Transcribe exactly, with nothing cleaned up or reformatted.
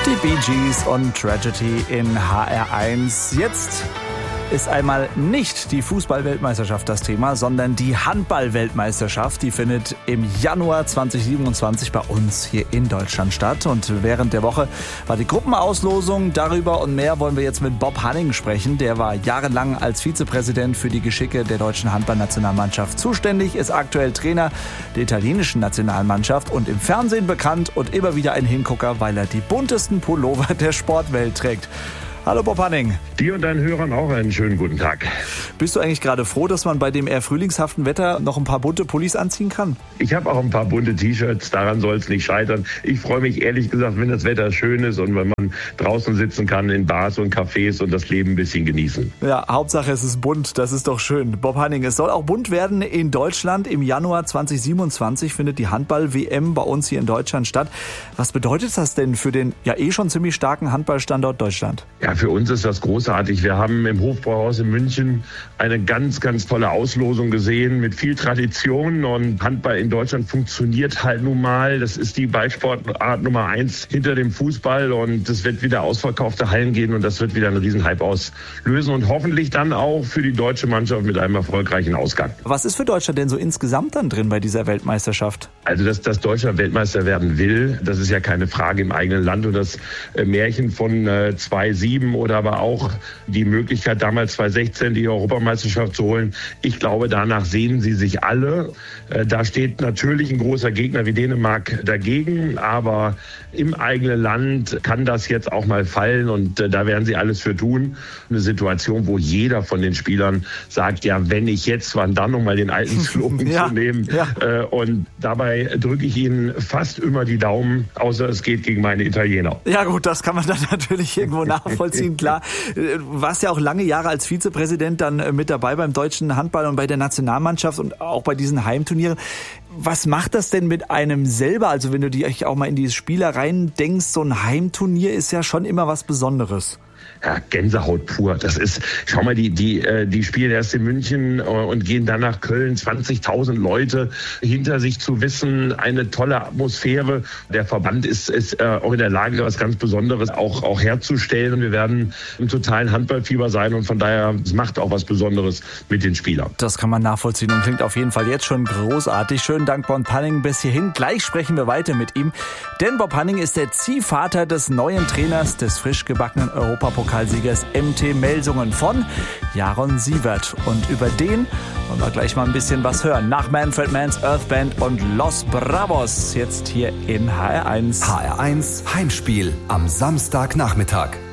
Die Bee Gees und Tragedy in H R eins. Jetzt ist einmal nicht die Fußball-Weltmeisterschaft das Thema, sondern die Handball-Weltmeisterschaft. Die findet im Januar zwanzig siebenundzwanzig bei uns hier in Deutschland statt. Und während der Woche war die Gruppenauslosung. Darüber und mehr wollen wir jetzt mit Bob Hanning sprechen. Der war jahrelang als Vizepräsident für die Geschicke der deutschen Handballnationalmannschaft zuständig, ist aktuell Trainer der italienischen Nationalmannschaft und im Fernsehen bekannt und immer wieder ein Hingucker, weil er die buntesten Pullover der Sportwelt trägt. Hallo Bob Hanning. Dir und deinen Hörern auch einen schönen guten Tag. Bist du eigentlich gerade froh, dass man bei dem eher frühlingshaften Wetter noch ein paar bunte Pullis anziehen kann? Ich habe auch ein paar bunte T-Shirts, daran soll es nicht scheitern. Ich freue mich ehrlich gesagt, wenn das Wetter schön ist und wenn man draußen sitzen kann in Bars und Cafés und das Leben ein bisschen genießen. Ja, Hauptsache es ist bunt, das ist doch schön. Bob Hanning, es soll auch bunt werden in Deutschland. Im Januar zwanzig siebenundzwanzig findet die Handball-W M bei uns hier in Deutschland statt. Was bedeutet das denn für den ja eh schon ziemlich starken Handballstandort Deutschland? Ja, für uns ist das großartig. Wir haben im Hofbräuhaus in München eine ganz, ganz tolle Auslosung gesehen mit viel Tradition, und Handball in Deutschland funktioniert halt nun mal. Das ist die Ballsportart Nummer eins hinter dem Fußball, und es wird wieder ausverkaufte Hallen gehen und das wird wieder einen Riesenhype auslösen und hoffentlich dann auch für die deutsche Mannschaft mit einem erfolgreichen Ausgang. Was ist für Deutschland denn so insgesamt dann drin bei dieser Weltmeisterschaft? Also, dass, dass Deutschland Weltmeister werden will, das ist ja keine Frage im eigenen Land, und das äh, Märchen von äh, zwei sieben oder aber auch die Möglichkeit, damals zwanzig sechzehn die Europameisterschaft zu holen. Ich glaube, danach sehnen sie sich alle. Da steht natürlich ein großer Gegner wie Dänemark dagegen, aber im eigenen Land kann das jetzt auch mal fallen, und da werden sie alles für tun. Eine Situation, wo jeder von den Spielern sagt, ja, wenn ich jetzt, wann dann, um mal den alten Slogan ja, zu nehmen. Ja. Und dabei drücke ich ihnen fast immer die Daumen, außer es geht gegen meine Italiener. Ja gut, das kann man dann natürlich irgendwo nachvollziehen. Klar, du warst ja auch lange Jahre als Vizepräsident dann mit dabei beim deutschen Handball und bei der Nationalmannschaft und auch bei diesen Heimturnieren. Was macht das denn mit einem selber? Also wenn du dich auch mal in die Spieler rein denkst, so ein Heimturnier ist ja schon immer was Besonderes. Ja, Gänsehaut pur. Das ist, schau mal, die, die, die spielen erst in München und gehen dann nach Köln. zwanzigtausend Leute hinter sich zu wissen, eine tolle Atmosphäre. Der Verband ist, ist auch in der Lage, was ganz Besonderes auch, auch herzustellen. Und wir werden im totalen Handballfieber sein, und von daher, es macht auch was Besonderes mit den Spielern. Das kann man nachvollziehen und klingt auf jeden Fall jetzt schon großartig. Schönen Dank, Bob Hanning, bis hierhin. Gleich sprechen wir weiter mit ihm. Denn Bob Hanning ist der Ziehvater des neuen Trainers des frisch gebackenen Europapokalsiegers M T Melsungen von Jaron Sievert. Und über den wollen wir gleich mal ein bisschen was hören. Nach Manfred Mann's Earth Band und Los Bravos. Jetzt hier in H R eins. H R eins Heimspiel am Samstagnachmittag.